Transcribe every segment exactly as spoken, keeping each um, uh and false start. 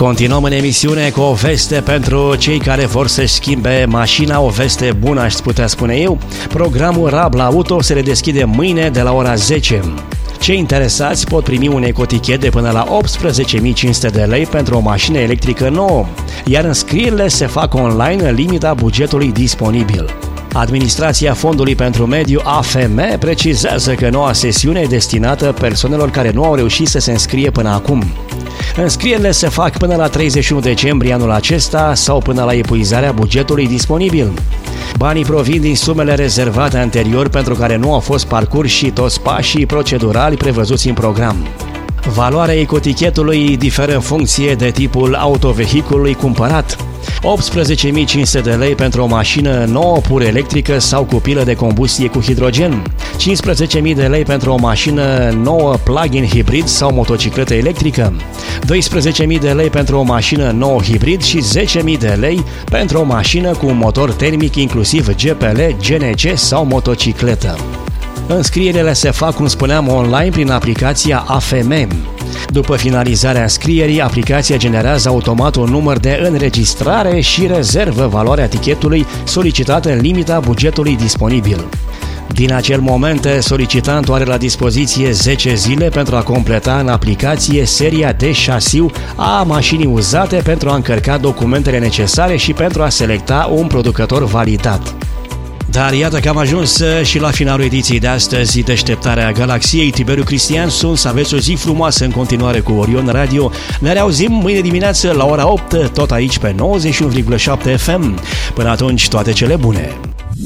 Continuăm în emisiune cu o veste pentru cei care vor să-și schimbe mașina, o veste bună, aș putea spune eu. Programul Rabla Auto se redeschide mâine de la ora zece. Cei interesați pot primi un ecotichet de până la optsprezece mii cinci sute de lei pentru o mașină electrică nouă, iar înscrierile se fac online în limita bugetului disponibil. Administrația Fondului pentru Mediu A F M precizează că noua sesiune e destinată persoanelor care nu au reușit să se înscrie până acum. Înscrierile se fac până la treizeci și unu decembrie anul acesta sau până la epuizarea bugetului disponibil. Banii provin din sumele rezervate anterior pentru care nu au fost parcurși toți pașii procedurali prevăzuți în program. Valoarea ecotichetului diferă în funcție de tipul autovehiculului cumpărat. optsprezece mii cinci sute de lei pentru o mașină nouă pur electrică sau cu pilă de combustie cu hidrogen, cincisprezece mii de lei pentru o mașină nouă plug-in hibrid sau motocicletă electrică, doisprezece mii de lei pentru o mașină nouă hibrid și zece mii de lei pentru o mașină cu un motor termic inclusiv G P L, G N C sau motocicletă. Înscrierile se fac, cum spuneam, online prin aplicația A F M. După finalizarea înscrierii, aplicația generează automat un număr de înregistrare și rezervă valoarea tichetului solicitată în limita bugetului disponibil. Din acel moment, solicitantul are la dispoziție zece zile pentru a completa în aplicație seria de șasiu a mașinii uzate, pentru a încărca documentele necesare și pentru a selecta un producător validat. Dar iată că am ajuns și la finalul ediției de astăzi, Deșteptarea Galaxiei. Tiberiu Cristian sunt, să aveți o zi frumoasă în continuare cu Orion Radio. Ne reauzim mâine dimineață la ora opt, tot aici pe nouăzeci și unu virgulă șapte F M. Până atunci, toate cele bune!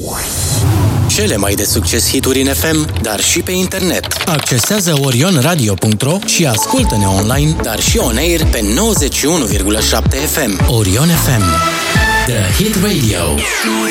Cele mai de succes hituri în F M, dar și pe internet. Accesează orion radio punct ro și ascultă-ne online, dar și on-air pe nouăzeci și unu virgulă șapte F M. Orion F M, The Hit Radio.